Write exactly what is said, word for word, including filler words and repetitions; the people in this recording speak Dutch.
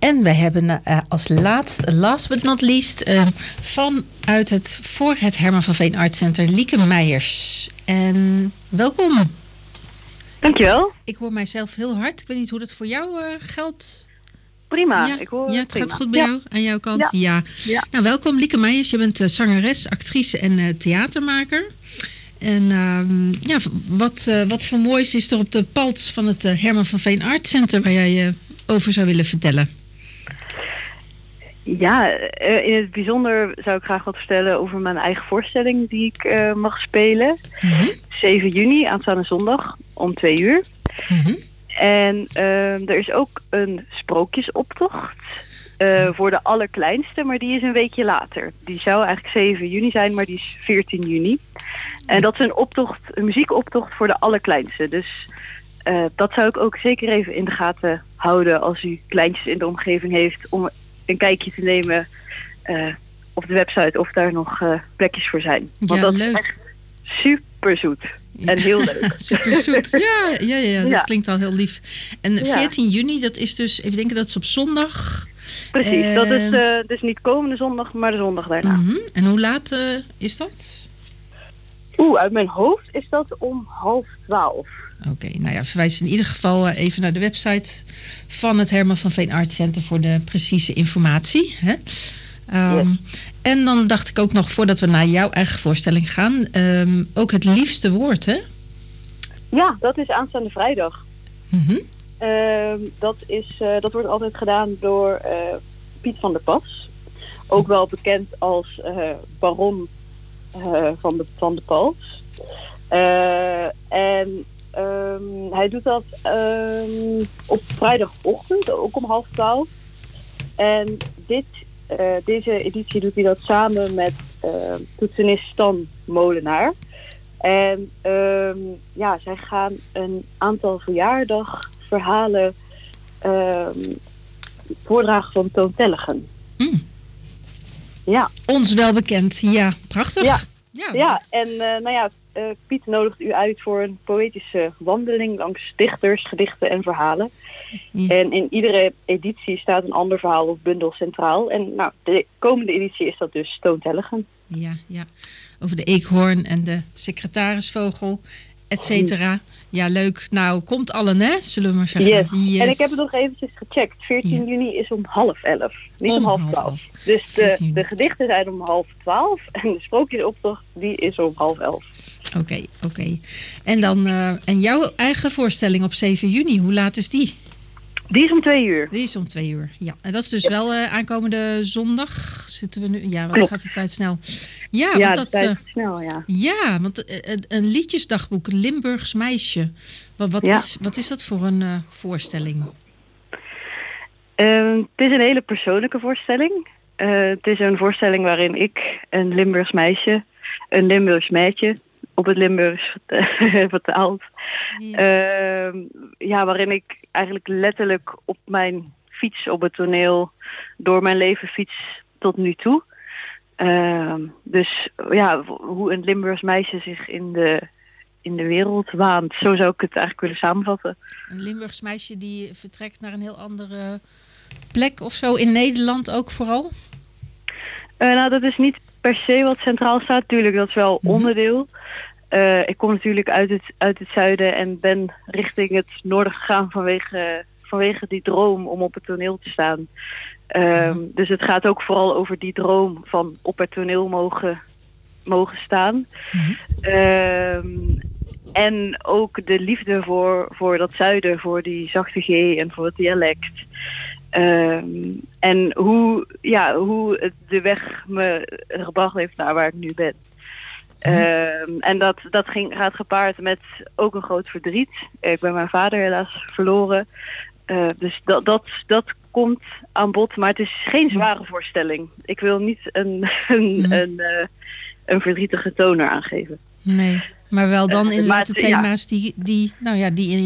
En we hebben uh, als laatst, last but not least, uh, vanuit het voor het Herman van Veen Art Center, Lieke Meijers. En welkom. Dankjewel. Ik hoor mijzelf heel hard. Ik weet niet hoe dat voor jou uh, geldt. Prima. Ja, ik hoor ja het prima. gaat goed bij ja. jou, aan jouw kant? Ja. ja. ja. Nou, welkom Lieke Meijers. Je bent uh, zangeres, actrice en uh, theatermaker. En uh, ja, wat, uh, wat voor moois is er op de pals van het uh, Herman van Veen Art Center waar jij je uh, over zou willen vertellen? Ja, uh, in het bijzonder zou ik graag wat vertellen over mijn eigen voorstelling die ik uh, mag spelen. Mm-hmm. zeven juni, aanstaande zondag, om twee uur. Mm-hmm. En uh, er is ook een sprookjesoptocht uh, voor de allerkleinste, maar die is een weekje later. Die zou eigenlijk zeven juni zijn, maar die is veertien juni. En dat is een optocht, een muziekoptocht voor de allerkleinste. Dus uh, dat zou ik ook zeker even in de gaten houden als u kleintjes in de omgeving heeft, om een kijkje te nemen uh, op de website of daar nog uh, plekjes voor zijn. Want ja, dat leuk. is echt super zoet. En heel leuk. Super zoet. Ja, ja, ja, dat ja. klinkt al heel lief. En veertien juni, dat is dus, even denken, dat is op zondag. Precies, uh, dat is uh, dus niet komende zondag, maar de zondag daarna. Uh-huh. En hoe laat uh, is dat? Oeh, uit mijn hoofd is dat om half twaalf. Oké, okay, nou ja, verwijs in ieder geval uh, even naar de website van het Herman van Veen Art Center voor de precieze informatie. Hè? Um, yes. En dan dacht ik ook nog, voordat we naar jouw eigen voorstelling gaan, um, ook het liefste woord, hè? Ja, dat is aanstaande vrijdag. Mm-hmm. Uh, dat, is, uh, dat wordt altijd gedaan door uh, Piet van der Pas. Ook wel bekend als uh, baron uh, van, de, van de Pals. Uh, en um, hij doet dat um, op vrijdagochtend, ook om half twaalf. En dit, uh, deze editie doet hij dat samen met uh, toetsenist Stan Molenaar. En um, ja, zij gaan een aantal verjaardagverhalen um, voordragen van Toon Tellegen. Mm. Ja. Ons wel bekend, ja. Prachtig. Ja, ja, ja. en uh, nou ja, uh, Piet nodigt u uit voor een poëtische wandeling langs dichters, gedichten en verhalen. Ja. En in iedere editie staat een ander verhaal of bundel centraal. En nou, de komende editie is dat dus Toon Tellegen. Ja, ja. Over de eekhoorn en de secretarisvogel, et cetera. Ja, leuk. Nou, komt allen, hè? Zullen we maar zeggen. Yes. Yes. En ik heb het nog eventjes gecheckt. veertien ja. juni is om half elf. Niet om, om half twaalf. Dus de, de gedichten zijn om half twaalf. En de sprookjesoptocht, die is om half elf. Oké, okay, oké. Okay. En dan, uh, en jouw eigen voorstelling op zeven juni, hoe laat is die? Die is om twee uur. Die is om twee uur, ja. En dat is dus ja. wel uh, aankomende zondag zitten we nu. Ja, wat gaat de tijd snel? Ja, ja want dat, de tijd uh, snel, ja. Ja, want uh, een liedjesdagboek, een Limburgs meisje. Wat, wat, ja. is, wat is dat voor een uh, voorstelling? Uh, het is een hele persoonlijke voorstelling. Uh, het is een voorstelling waarin ik, een Limburgs meisje, een Limburgs meisje, op het Limburgs vertaald. Ja. Uh, ja, waarin ik eigenlijk letterlijk op mijn fiets op het toneel door mijn leven fiets tot nu toe. Uh, dus ja, hoe een Limburgs meisje zich in de, in de wereld waant. Zo zou ik het eigenlijk willen samenvatten. Een Limburgs meisje die vertrekt naar een heel andere plek of zo in Nederland ook vooral? Uh, nou, dat is niet per se wat centraal staat. Tuurlijk, dat is wel mm-hmm. onderdeel. Uh, ik kom natuurlijk uit het, uit het zuiden en ben richting het noorden gegaan vanwege, vanwege die droom om op het toneel te staan. Um, mm-hmm. Dus het gaat ook vooral over die droom van op het toneel mogen, mogen staan. Mm-hmm. Um, en ook de liefde voor, voor dat zuiden, voor die zachte G en voor het dialect. Um, en hoe, ja, hoe het de weg me gebracht heeft naar waar ik nu ben. Um, en dat, dat ging, gaat gepaard met ook een groot verdriet. Ik ben mijn vader helaas verloren. Uh, dus dat, dat, dat komt aan bod. Maar het is geen zware voorstelling. Ik wil niet een, een, nee. een, uh, een verdrietige toon aangeven. Nee, maar wel dan inderdaad uh, de thema's ja. die, die, nou ja, die in